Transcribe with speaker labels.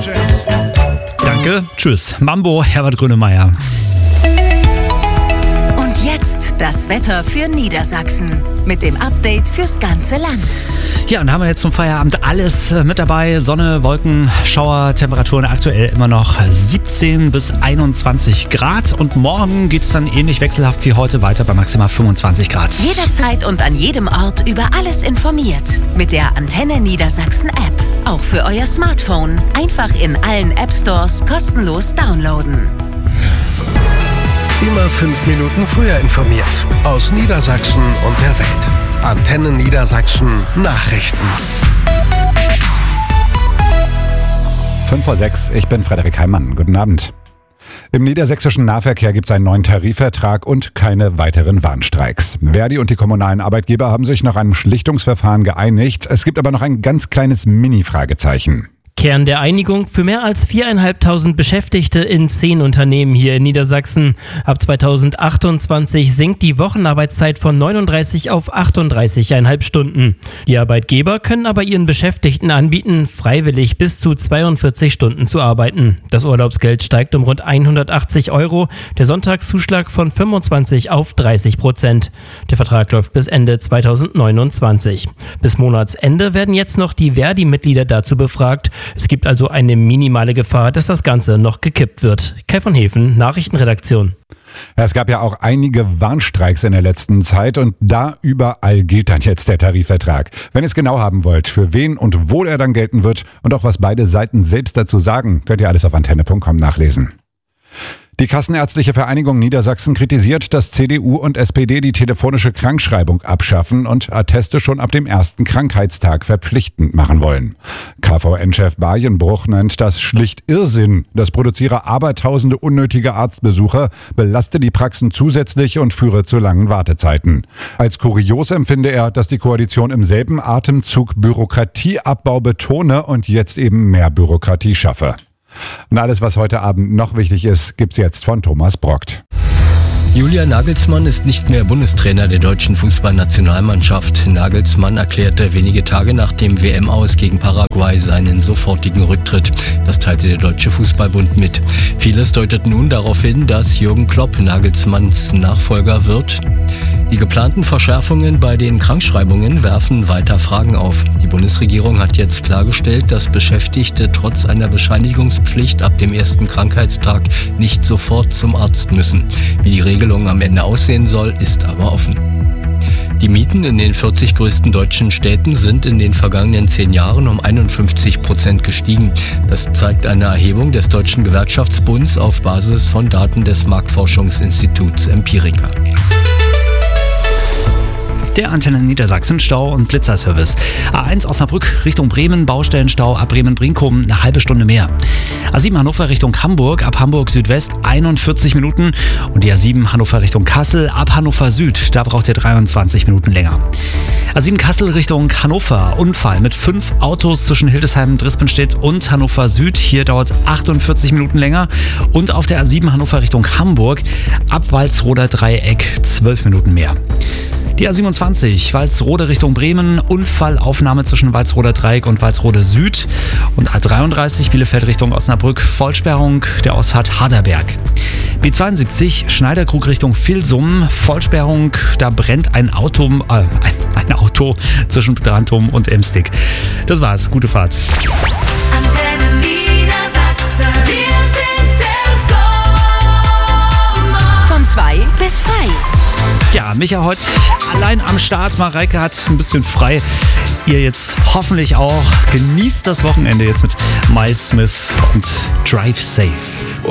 Speaker 1: Danke, tschüss. Mambo, Herbert Grönemeyer.
Speaker 2: Und jetzt das Wetter für Niedersachsen mit dem Update fürs ganze Land.
Speaker 1: Ja, und da haben wir jetzt zum Feierabend alles mit dabei. Sonne, Wolken, Schauer, Temperaturen aktuell immer noch 17 bis 21 Grad. Und morgen geht es dann ähnlich wechselhaft wie heute weiter bei maximal 25 Grad.
Speaker 2: Jederzeit und an jedem Ort über alles informiert. Mit der Antenne Niedersachsen App. Auch für euer Smartphone. Einfach in allen App Stores kostenlos downloaden.
Speaker 3: Immer 5 Minuten früher informiert. Aus Niedersachsen und der Welt. Antenne Niedersachsen Nachrichten.
Speaker 4: 5:06 Uhr, ich bin Frederik Heimann. Guten Abend. Im niedersächsischen Nahverkehr gibt es einen neuen Tarifvertrag und keine weiteren Warnstreiks. Verdi und die kommunalen Arbeitgeber haben sich nach einem Schlichtungsverfahren geeinigt. Es gibt aber noch ein ganz kleines Mini-Fragezeichen.
Speaker 5: Kern der Einigung für mehr als 4.500 Beschäftigte in 10 Unternehmen hier in Niedersachsen. Ab 2028 sinkt die Wochenarbeitszeit von 39 auf 38,5 Stunden. Die Arbeitgeber können aber ihren Beschäftigten anbieten, freiwillig bis zu 42 Stunden zu arbeiten. Das Urlaubsgeld steigt um rund 180 €, der Sonntagszuschlag von 25 auf 30%. Der Vertrag läuft bis Ende 2029. Bis Monatsende werden jetzt noch die Verdi-Mitglieder dazu befragt. Es gibt also eine minimale Gefahr, dass das Ganze noch gekippt wird. Kai von Hefen, Nachrichtenredaktion.
Speaker 4: Es gab ja auch einige Warnstreiks in der letzten Zeit und da überall gilt dann jetzt der Tarifvertrag. Wenn ihr es genau haben wollt, für wen und wo er dann gelten wird und auch was beide Seiten selbst dazu sagen, könnt ihr alles auf antenne.com nachlesen. Die Kassenärztliche Vereinigung Niedersachsen kritisiert, dass CDU und SPD die telefonische Krankschreibung abschaffen und Atteste schon ab dem ersten Krankheitstag verpflichtend machen wollen. KVN-Chef Bayenbruch nennt das schlicht Irrsinn. Das produziere abertausende unnötige Arztbesucher, belaste die Praxen zusätzlich und führe zu langen Wartezeiten. Als kurios empfinde er, dass die Koalition im selben Atemzug Bürokratieabbau betone und jetzt eben mehr Bürokratie schaffe. Und alles, was heute Abend noch wichtig ist, gibt's jetzt von Thomas Brockt.
Speaker 6: Julian Nagelsmann ist nicht mehr Bundestrainer der deutschen Fußballnationalmannschaft. Nagelsmann erklärte wenige Tage nach dem WM-Aus gegen Paraguay seinen sofortigen Rücktritt. Das teilte der Deutsche Fußballbund mit. Vieles deutet nun darauf hin, dass Jürgen Klopp Nagelsmanns Nachfolger wird. Die geplanten Verschärfungen bei den Krankschreibungen werfen weiter Fragen auf. Die Bundesregierung hat jetzt klargestellt, dass Beschäftigte trotz einer Bescheinigungspflicht ab dem ersten Krankheitstag nicht sofort zum Arzt müssen. Wie die Regelung am Ende aussehen soll, ist aber offen. Die Mieten in den 40 größten deutschen Städten sind in den vergangenen 10 Jahren um 51% gestiegen. Das zeigt eine Erhebung des Deutschen Gewerkschaftsbunds auf Basis von Daten des Marktforschungsinstituts Empirica.
Speaker 1: Der Antenne Niedersachsen Stau- und Blitzerservice. A1 Osnabrück Richtung Bremen, Baustellenstau ab Bremen-Brinkum eine halbe Stunde mehr. A7 Hannover Richtung Hamburg, ab Hamburg Südwest 41 Minuten. Und die A7 Hannover Richtung Kassel, ab Hannover Süd, da braucht ihr 23 Minuten länger. A7 Kassel Richtung Hannover, Unfall mit 5 Autos zwischen Hildesheim, Drispenstedt und Hannover Süd. Hier dauert es 48 Minuten länger. Und auf der A7 Hannover Richtung Hamburg, ab Walsroder Dreieck 12 Minuten mehr. Die A27, Walsrode Richtung Bremen, Unfallaufnahme zwischen Walsroder Dreieck und Walsrode Süd. Und A33, Bielefeld Richtung Osnabrück, Vollsperrung der Ausfahrt Harderberg. B72, Schneiderkrug Richtung Vilsum, Vollsperrung, da brennt ein Auto zwischen Drantum und Emstig. Das war's, gute Fahrt.
Speaker 2: Antenne Niedersachsen, wir sind der Sommer. Von 2 bis frei.
Speaker 1: Ja, Micha heute allein am Start. Mareike hat ein bisschen frei. Ihr jetzt hoffentlich auch. Genießt das Wochenende jetzt mit Miles Smith und Drive Safe.